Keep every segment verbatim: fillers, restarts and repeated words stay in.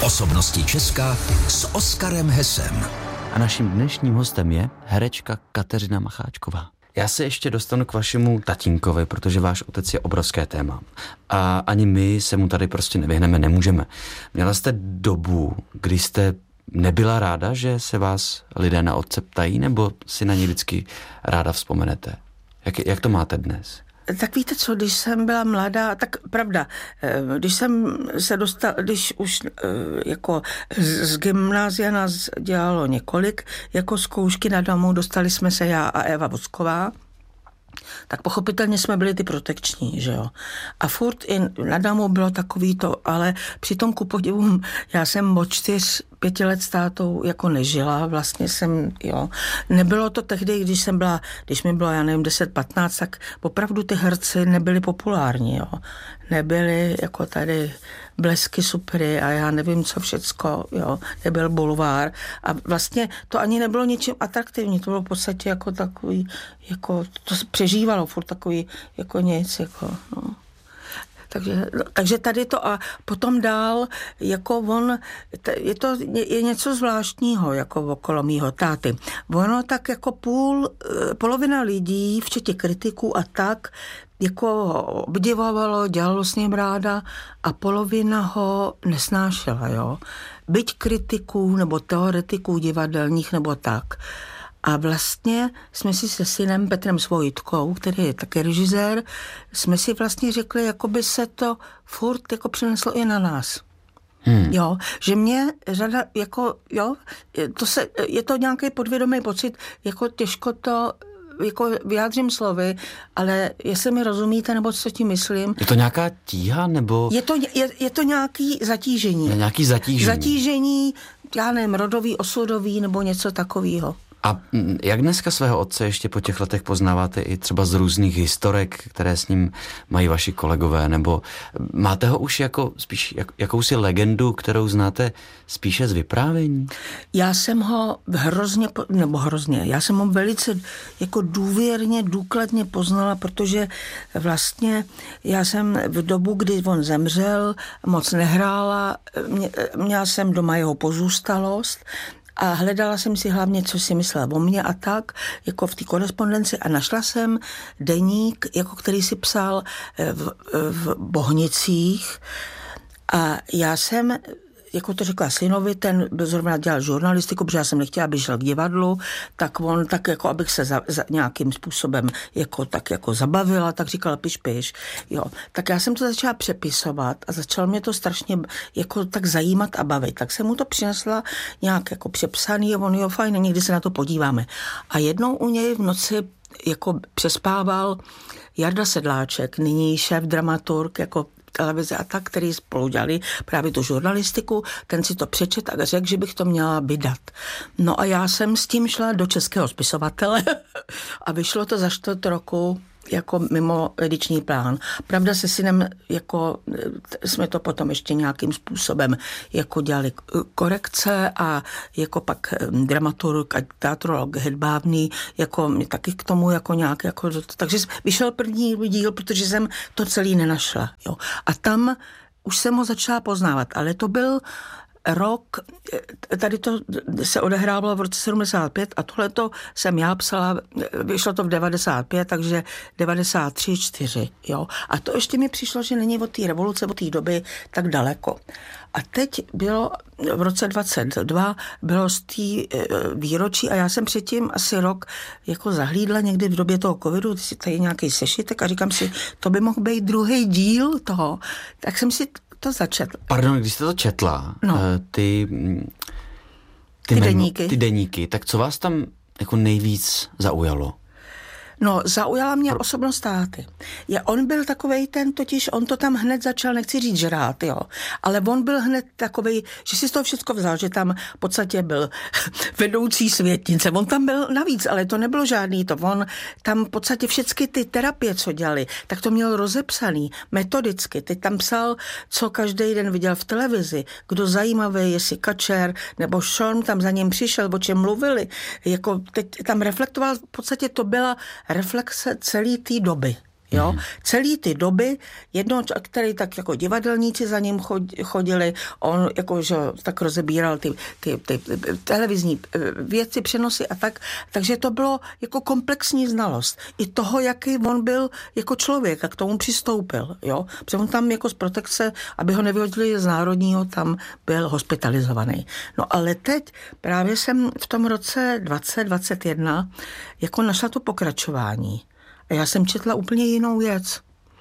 Osobnosti Česka s Oskarem Hesem. A naším dnešním hostem je herečka Kateřina Macháčková. Já se ještě dostanu k vašemu tatínkovi, protože váš otec je obrovské téma. A ani my se mu tady prostě nevyhneme, nemůžeme. Měla jste dobu, kdy jste nebyla ráda, že se vás lidé na otce ptají, nebo si na ně vždycky ráda vzpomenete? Jak, jak to máte dnes? Tak víte co, když jsem byla mladá, tak pravda, když jsem se dostala, když už jako z gymnázia nás dělalo několik, jako zkoušky na domu, dostali jsme se já a Eva Vosková, tak pochopitelně jsme byli ty protekční, že jo. A furt i na domu bylo takový to, ale přitom ku podivu, já jsem od čtyř, pěti let s tátou jako nežila, vlastně jsem, jo. Nebylo to tehdy, když jsem byla, když mi bylo, já nevím, deset patnáct, tak opravdu ty herci nebyli populární, jo. Nebyli jako tady Blesky, Supry a já nevím co všecko, jo. Nebyl bulvár a vlastně to ani nebylo ničím atraktivní, to bylo v podstatě jako takový, jako to se přežívalo furt takový, jako nic, jako, no. Takže, takže tady to a potom dál, jako on, je to je něco zvláštního, jako okolo mýho táty. Ono tak jako půl, polovina lidí, včetně kritiků a tak, jako obdivovalo, dělalo s ním ráda a polovina ho nesnášela, jo. Byť kritiků nebo teoretiků divadelních nebo tak. A vlastně jsme si se synem Petrem Svojitkou, který je taky režisér, jsme si vlastně řekli, jako by se to furt jako přineslo i na nás. Hmm. Jo, že mě řada, jako, jo, to se, je to nějaký podvědomý pocit, jako těžko to jako vyjádřím slovy, ale jestli mi rozumíte, nebo co tím myslím. Je to nějaká tíha, nebo? Je to, je, je to nějaký zatížení. Je nějaký zatížení. Zatížení, já nevím, rodový, osudový, nebo něco takového. A jak dneska svého otce ještě po těch letech poznáváte i třeba z různých historek, které s ním mají vaši kolegové, nebo máte ho už jako spíš jak, jakousi legendu, kterou znáte spíše z vyprávění? Já jsem ho hrozně, nebo hrozně, já jsem ho velice jako důvěrně, důkladně poznala, protože vlastně já jsem v dobu, kdy on zemřel, moc nehrála, mě, měla jsem doma jeho pozůstalost, a hledala jsem si hlavně, co si myslela o mně a tak, jako v té korespondenci a našla jsem deník, jako který si psal v, v Bohnicích a já jsem, jako to řekla synovi, ten zrovna dělal žurnalistiku, protože já jsem nechtěla, aby šel k divadlu, tak on tak jako, abych se za, za nějakým způsobem jako tak jako zabavila, tak říkala piš, piš, jo. Tak já jsem to začala přepisovat a začalo mě to strašně jako tak zajímat a bavit. Tak jsem mu to přinesla nějak jako přepsaný a on, jo, fajn, někdy se na to podíváme. A jednou u něj v noci jako přespával Jarda Sedláček, nyní šéf dramaturg, jako televize a tak, který spolu dělali právě tu žurnalistiku, ten si to přečet a řekl, že bych to měla vydat. No a já jsem s tím šla do Českého spisovatele a vyšlo to za čtvrt roku jako mimo ediční plán. Pravda se synem, jako jsme to potom ještě nějakým způsobem jako dělali korekce a jako pak dramaturg a teatrolog hedbávný, jako mě taky k tomu jako nějak, jako, takže vyšel první díl, protože jsem to celý nenašla. Jo. A tam už jsem ho začala poznávat, ale to byl rok, tady to se odehrávalo v roce sedmdesát pět a tohleto jsem já psala, vyšlo to v devadesát pět, takže devadesát tři, čtyři, jo. A to ještě mi přišlo, že není od té revoluce, od té doby tak daleko. A teď bylo v roce dvacet dva, bylo z té výročí a já jsem předtím asi rok jako zahlídla někdy v době toho covidu, si tady nějaký sešitek a říkám si, to by mohl být druhý díl toho. Tak jsem si to začetla. Pardon, když jste to četla, no. ty, ty, ty, deníky. ty deníky, tak co vás tam jako nejvíc zaujalo? No, zaujala mě osobnost táty. Je, on byl takovej ten, totiž on to tam hned začal, nechci říct žrát, jo, ale on byl hned takovej, že si z toho všechno vzal, že tam v podstatě byl vedoucí světnice. On tam byl navíc, ale to nebylo žádný to. On tam v podstatě všechny ty terapie, co dělali, tak to měl rozepsaný metodicky. Teď tam psal, co každý den viděl v televizi, kdo zajímavý, jestli Kačer nebo Šorm tam za ním přišel, o čem mluvili. Jako teď tam reflektoval, v podstatě to byla reflexe celé té doby. Jo? Mm. Celý ty doby, jedno, který tak jako divadelníci za ním chodili, on jako, že tak rozebíral ty, ty, ty, ty televizní věci, přenosy a tak, takže to bylo jako komplexní znalost. I toho, jaký on byl jako člověk a k tomu přistoupil. Jo? Protože on tam jako z protekce, aby ho nevyhodili z národního, tam byl hospitalizovaný. No ale teď právě jsem v tom roce dvacet dvacet jedna jako našla to pokračování. A já jsem četla úplně jinou věc.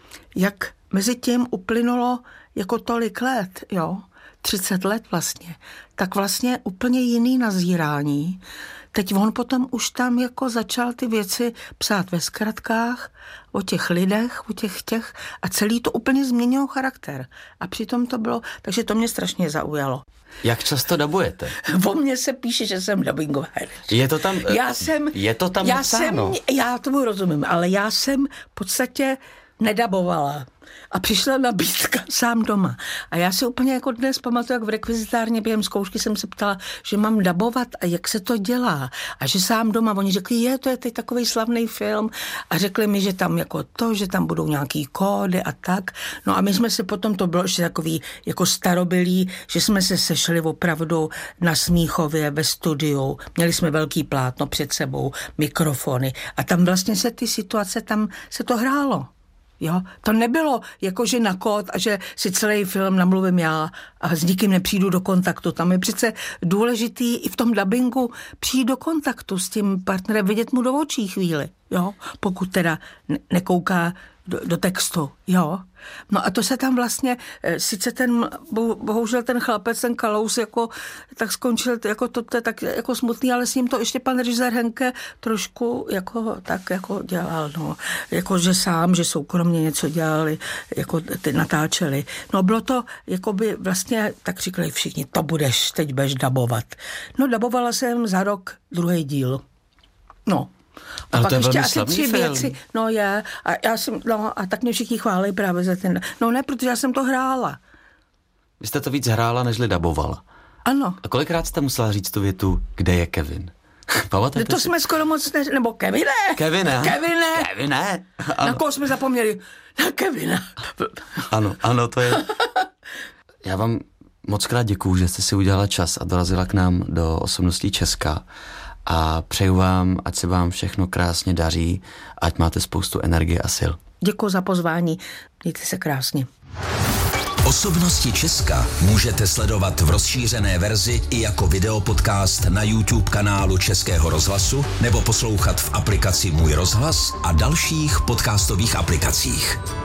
Jak mezi tím uplynulo jako tolik let, jo, třicet let vlastně, tak vlastně úplně jiný nazírání. Teď on potom už tam jako začal ty věci psát ve zkratkách, o těch lidech, o těch těch a celý to úplně změnil charakter. A přitom to bylo, takže to mě strašně zaujalo. Jak často dabujete? O mně se píše, že jsem dabingová herec. Je to tam, já jsem, je to tam já napsáno? Jsem, já tomu rozumím, ale já jsem v podstatě nedabovala. A přišla nabídka sám doma. A já si úplně jako dnes pamatuju, jak v rekvizitárně během zkoušky jsem se ptala, že mám dabovat a jak se to dělá. A že sám doma, oni řekli, je, to je teď takový slavný film. A řekli mi, že tam jako to, že tam budou nějaký kódy a tak. No a my jsme se potom, to bylo ještě takový jako starobylý, že jsme se sešli opravdu na Smíchově ve studiu. Měli jsme velký plátno před sebou, mikrofony. A tam vlastně se ty situace, tam se to hrálo. Jo, to nebylo jako, že na kód a že si celý film namluvím já a s nikým nepřijdu do kontaktu. Tam je přece důležitý i v tom dabingu přijít do kontaktu s tím partnerem, vidět mu do očí chvíli, jo, pokud teda nekouká do, do textu, jo. No a to se tam vlastně, sice ten, bohužel ten chlapec, ten Kalous, jako, tak skončil, jako to, to je tak jako smutný, ale s ním to ještě pan režisér Henke trošku jako tak jako dělal, no. Jako, že sám, že soukromně něco dělali, jako ty natáčeli. No bylo to, jako by vlastně, tak říkali všichni, to budeš, teď budeš dabovat. No dabovala jsem za rok druhý díl. No. A ale pak to je ještě velmi asi slavný tři film. věci. No je. A já jsem, no a tak mě všichni chválí právě za ten. No ne, protože já jsem to hrála. Vy jste to víc hrála, nežli dabovala. Ano. A kolikrát jste musela říct tu větu, kde je Kevin? Pamatujete To si? jsme skoro moc ne... Nebo Kevine. Kevine. Kevine. Kevine. Na koho jsme zapomněli? Na Kevina. Ano, ano, to je... Já vám moc krát děkuju, že jste si udělala čas a dorazila k nám do Osobností Česka. A přeju vám, ať se vám všechno krásně daří, ať máte spoustu energie a sil. Děkuji za pozvání. Mějte se krásně. Osobnosti Česka můžete sledovat v rozšířené verzi i jako videopodcast na YouTube kanálu Českého rozhlasu nebo poslouchat v aplikaci Můj rozhlas a dalších podcastových aplikacích.